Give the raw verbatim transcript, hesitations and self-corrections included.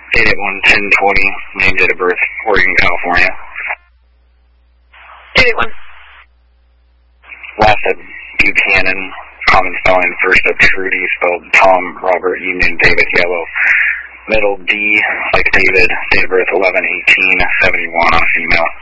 eight eight one, ten twenty, name, date of birth, Oregon, California. eight eight one. Last of Buchanan, common spelling, first of Trudy, spelled Tom, Robert, Union, David, Yellow. Middle D, like David, date of birth eleven eighteen seventy-one, on a female.